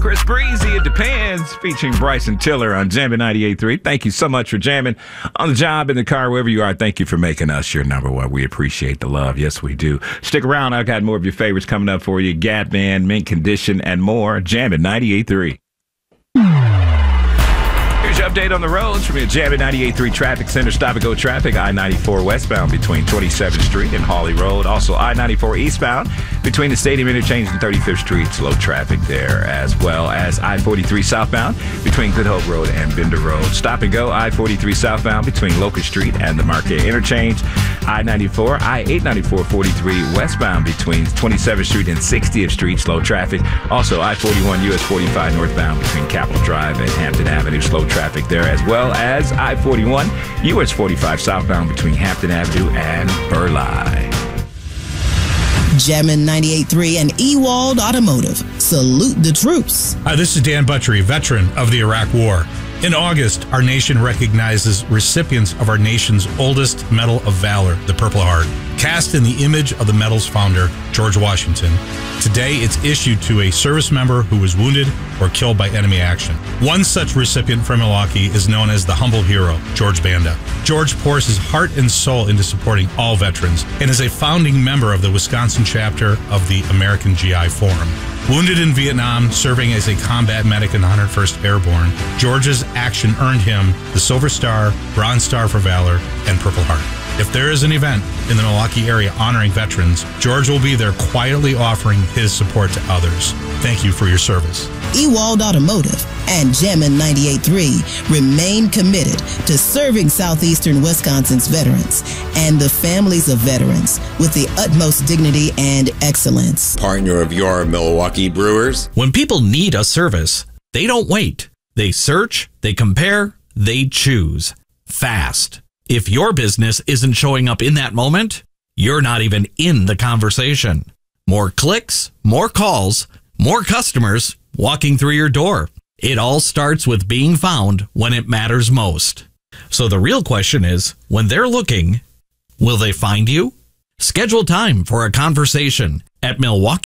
Chris Breezy, It Depends, featuring Bryson Tiller on Jamming 98.3. Thank you so much for jamming on the job, in the car, wherever you are. Thank you for making us your number one. We appreciate the love. Yes, we do. Stick around. I've got more of your favorites coming up for you. Gap Band, Mint Condition, and more. Jamming 98.3. Here's your update on the roads from your Jamming 98.3 Traffic Center. Stop and go traffic. I-94 westbound between 27th Street and Hawley Road. Also I-94 eastbound between the Stadium Interchange and 35th Street. Slow traffic there, as well as I-43 southbound between Good Hope Road and Bender Road. Stop and go I-43 southbound between Locust Street and the Marquette Interchange. I-94, I-894 43 westbound between 27th Street and 60th Street. Slow traffic. Also I-41 US 45 northbound between Capitol Drive and Hampton Avenue. Slow traffic there, as well as I-41 US 45 southbound between Hampton Avenue and Burleigh. Jammin' 98.3 and Ewald Automotive. Salute the troops. Hi, this is Dan Butchery, veteran of the Iraq War. In August, our nation recognizes recipients of our nation's oldest Medal of Valor, the Purple Heart. Cast in the image of the medal's founder, George Washington, today it's issued to a service member who was wounded or killed by enemy action. One such recipient from Milwaukee is known as the humble hero, George Banda. George pours his heart and soul into supporting all veterans and is a founding member of the Wisconsin chapter of the American GI Forum. Wounded in Vietnam, serving as a combat medic in the 101st Airborne, George's action earned him the Silver Star, Bronze Star for Valor, and Purple Heart. If there is an event in the Milwaukee area honoring veterans, George will be there quietly offering his support to others. Thank you for your service. Ewald Automotive and Jammin' 98.3 remain committed to serving southeastern Wisconsin's veterans and the families of veterans with the utmost dignity and excellence. Partner of your Milwaukee Brewers. When people need a service, they don't wait. They search, they compare, they choose. Fast. If your business isn't showing up in that moment, you're not even in the conversation. More clicks, more calls, more customers walking through your door. It all starts with being found when it matters most. So the real question is, when they're looking, will they find you? Schedule time for a conversation at Milwaukee.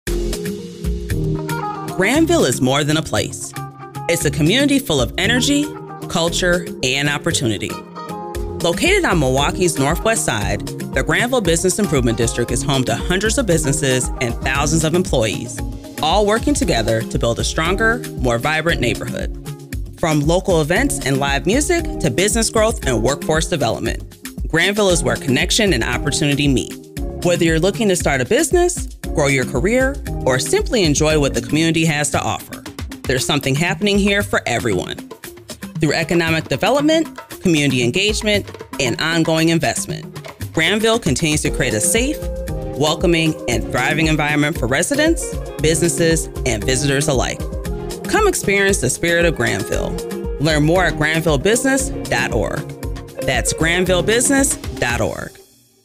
Granville is more than a place. It's a community full of energy, culture, and opportunity. Located on Milwaukee's northwest side, the Granville Business Improvement District is home to hundreds of businesses and thousands of employees, all working together to build a stronger, more vibrant neighborhood. From local events and live music to business growth and workforce development, Granville is where connection and opportunity meet. Whether you're looking to start a business, grow your career, or simply enjoy what the community has to offer, there's something happening here for everyone. Through economic development, community engagement, and ongoing investment, Granville continues to create a safe, welcoming, and thriving environment for residents, businesses, and visitors alike. Come experience the spirit of Granville. Learn more at granvillebusiness.org. That's granvillebusiness.org.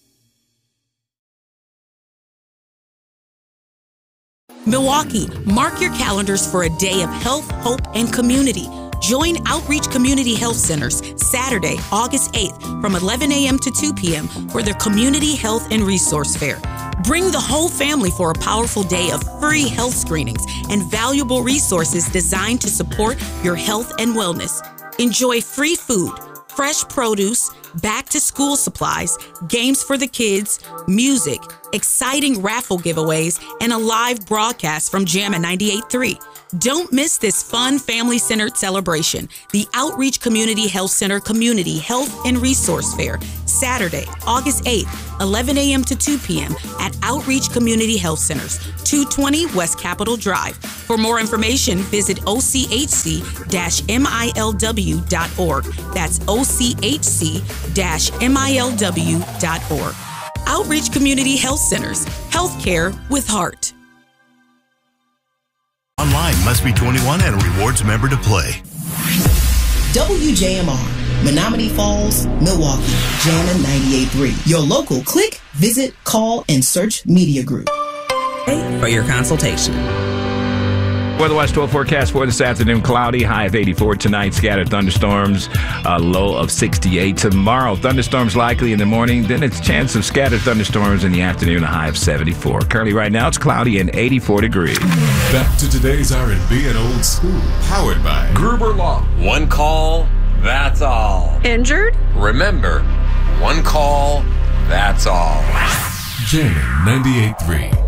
Milwaukee, mark your calendars for a day of health, hope, and community. Join Outreach Community Health Centers Saturday, August 8th from 11 a.m. to 2 p.m. for their Community Health and Resource Fair. Bring the whole family for a powerful day of free health screenings and valuable resources designed to support your health and wellness. Enjoy free food, fresh produce, back-to-school supplies, games for the kids, music, exciting raffle giveaways, and a live broadcast from Jammin' 98.3. Don't miss this fun, family-centered celebration, the Outreach Community Health Center Community Health and Resource Fair, Saturday, August 8th, 11 a.m. to 2 p.m. at Outreach Community Health Centers, 220 West Capitol Drive. For more information, visit ochc-milw.org. That's ochc-milw.org. Outreach Community Health Centers, healthcare with heart. Online must be 21 and a rewards member to play. WJMR, Menominee Falls, Milwaukee, Jammin' 98.3. Your local click, visit, call, and search media group. For your consultation. Weather Watch 12 forecast for this afternoon, cloudy, high of 84 tonight, scattered thunderstorms, low of 68 tomorrow. Thunderstorms likely in the morning, then it's chance of scattered thunderstorms in the afternoon, a high of 74. Currently right now it's cloudy and 84 degrees. Back to today's R&B and old school, powered by Gruber Law. One call, that's all. Injured? Remember, one call, that's all. Jammin' 98.3.